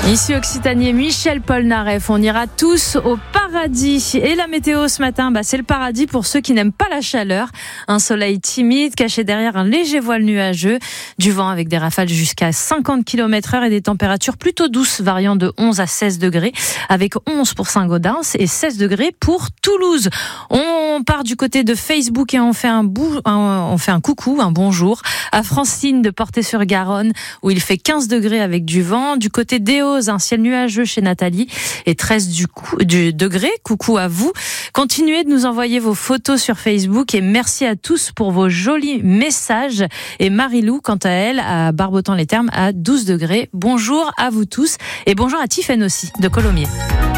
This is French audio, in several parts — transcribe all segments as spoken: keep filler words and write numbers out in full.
Ici Occitanie, Michel Polnareff, on ira tous au paradis. Et la météo ce matin, bah c'est le paradis pour ceux qui n'aiment pas la chaleur. Un soleil timide caché derrière un léger voile nuageux, du vent avec des rafales jusqu'à cinquante kilomètres heure et des températures plutôt douces variant de onze à seize degrés, avec onze pour Saint-Gaudens et seize degrés pour Toulouse. On part du côté de Facebook et on fait un, bou- un, on fait un coucou, un bonjour à Francine de Portet-sur-Garonne où il fait quinze degrés avec du vent. Du côté d'Eauze, un ciel nuageux chez Nathalie et treize du, coup, du degré. Coucou à vous. Continuez de nous envoyer vos photos sur Facebook et merci à tous pour vos jolis messages. Et Marilou, quant à elle, à Barbotan-les-Thermes à douze degrés. Bonjour à vous tous et bonjour à Tiffaine aussi de Colomiers.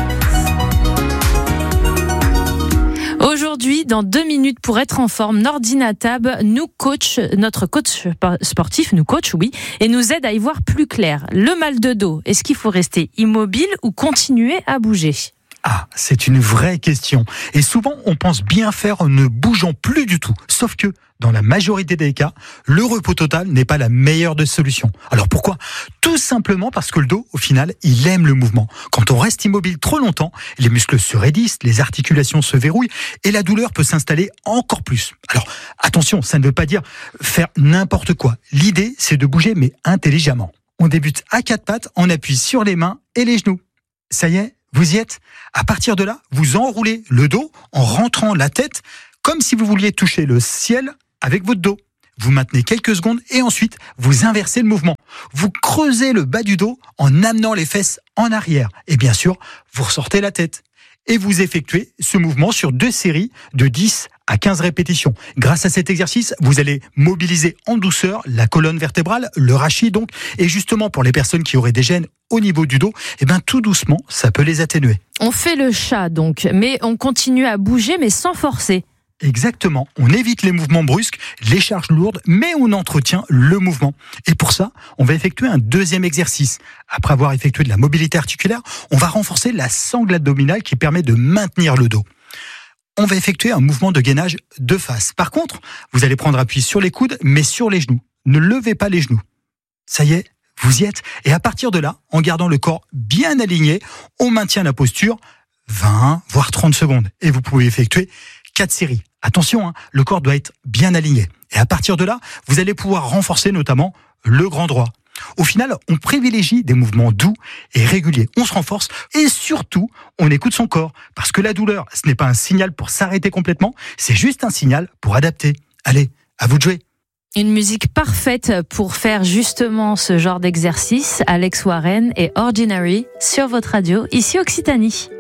Aujourd'hui, dans deux minutes, pour être en forme, Nordina Tab nous coach, notre coach sportif nous coach, oui, et nous aide à y voir plus clair. Le mal de dos, est-ce qu'il faut rester immobile ou continuer à bouger ? Ah, c'est une vraie question. Et souvent, on pense bien faire en ne bougeant plus du tout. Sauf que, dans la majorité des cas, le repos total n'est pas la meilleure des solutions. Alors pourquoi ? Tout simplement parce que le dos, au final, il aime le mouvement. Quand on reste immobile trop longtemps, les muscles se raidissent, les articulations se verrouillent et la douleur peut s'installer encore plus. Alors attention, ça ne veut pas dire faire n'importe quoi. L'idée, c'est de bouger, mais intelligemment. On débute à quatre pattes, on appuie sur les mains et les genoux. Ça y est ? Vous y êtes ? À partir de là, vous enroulez le dos en rentrant la tête comme si vous vouliez toucher le ciel avec votre dos. Vous maintenez quelques secondes et ensuite, vous inversez le mouvement. Vous creusez le bas du dos en amenant les fesses en arrière. Et bien sûr, vous ressortez la tête. Et vous effectuez ce mouvement sur deux séries de dix à quinze répétitions. Grâce à cet exercice, vous allez mobiliser en douceur la colonne vertébrale, le rachis donc, et justement pour les personnes qui auraient des gênes au niveau du dos, eh ben tout doucement, ça peut les atténuer. On fait le chat donc, mais on continue à bouger mais sans forcer. Exactement, on évite les mouvements brusques, les charges lourdes, mais on entretient le mouvement. Et pour ça, on va effectuer un deuxième exercice. Après avoir effectué de la mobilité articulaire, on va renforcer la sangle abdominale qui permet de maintenir le dos. On va effectuer un mouvement de gainage de face. Par contre, vous allez prendre appui sur les coudes, mais sur les genoux. Ne levez pas les genoux. Ça y est, vous y êtes. Et à partir de là, en gardant le corps bien aligné, on maintient la posture vingt, voire trente secondes. Et vous pouvez effectuer quatre séries. Attention, hein, le corps doit être bien aligné. Et à partir de là, vous allez pouvoir renforcer notamment le grand droit. Au final, on privilégie des mouvements doux et réguliers. On se renforce et surtout, on écoute son corps. Parce que la douleur, ce n'est pas un signal pour s'arrêter complètement, c'est juste un signal pour adapter. Allez, à vous de jouer. Une musique parfaite pour faire justement ce genre d'exercice. Alex Warren et Ordinary sur votre radio, ici Occitanie.